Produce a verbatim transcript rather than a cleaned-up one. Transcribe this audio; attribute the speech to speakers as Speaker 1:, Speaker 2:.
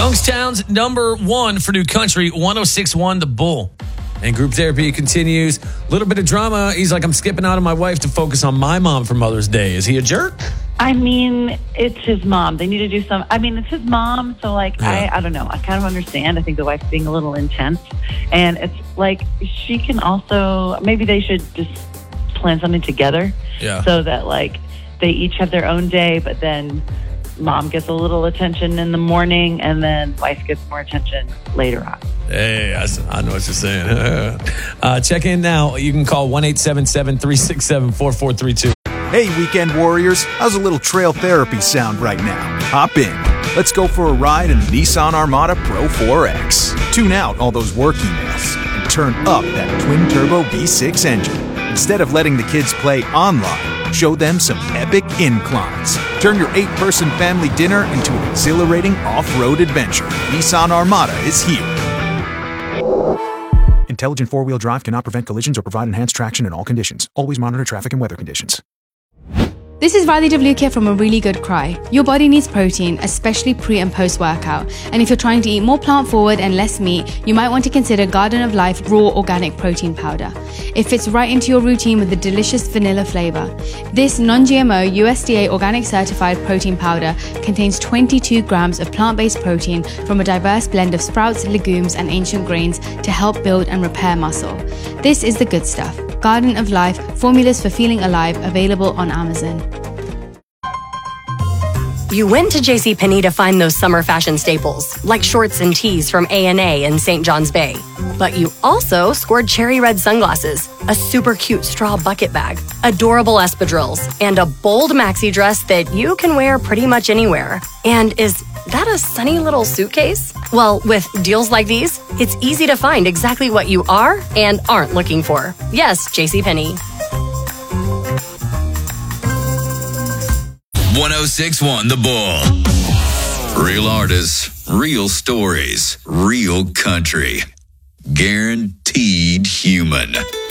Speaker 1: Youngstown's number one for new country, one oh six point one The Bull. And group therapy continues. A little bit of drama. He's like, I'm skipping out on my wife to focus on my mom for Mother's Day. Is he a jerk?
Speaker 2: I mean, it's his mom. They need to do some. I mean, it's his mom. So, like,
Speaker 1: Yeah.
Speaker 2: I, I don't know. I kind of understand. I think the wife's being a little intense. And it's like, she can also, maybe they should just plan something together.
Speaker 1: Yeah.
Speaker 2: So that, like, they each have their own day, but then mom gets a little attention in the morning and then wife gets more attention later on.
Speaker 1: Hey, I, I know what you're saying. uh, check in now. You can call one eight seven seven, three six seven, four four three two.
Speaker 3: Hey, weekend warriors, how's a little trail therapy sound right now? Hop in. Let's go for a ride in the Nissan Armada Pro four X. Tune out all those work emails and turn up that twin-turbo V six engine. Instead of letting the kids play online, show them some epic inclines. Turn your eight-person family dinner into an exhilarating off-road adventure. Nissan Armada is here. Intelligent four-wheel drive cannot prevent collisions or provide enhanced traction in all conditions. Always monitor traffic and weather conditions.
Speaker 4: This is Riley W. here from A Really Good Cry. Your body needs protein, especially pre and post workout. And if you're trying to eat more plant forward and less meat, you might want to consider Garden of Life Raw Organic Protein Powder. It fits right into your routine with a delicious vanilla flavor. This non-G M O U S D A organic certified protein powder contains twenty-two grams of plant-based protein from a diverse blend of sprouts, legumes, and ancient grains to help build and repair muscle. This is the good stuff. Garden of Life, formulas for feeling alive, available on Amazon.
Speaker 5: You went to JCPenney to find those summer fashion staples, like shorts and tees from A and A in Saint John's Bay. But you also scored cherry red sunglasses, a super cute straw bucket bag, adorable espadrilles, and a bold maxi dress that you can wear pretty much anywhere. And is that a sunny little suitcase? Well, with deals like these, it's easy to find exactly what you are and aren't looking for. Yes, JCPenney.
Speaker 6: one oh six point one The Bull. Real artists, real stories, real country. Guaranteed human.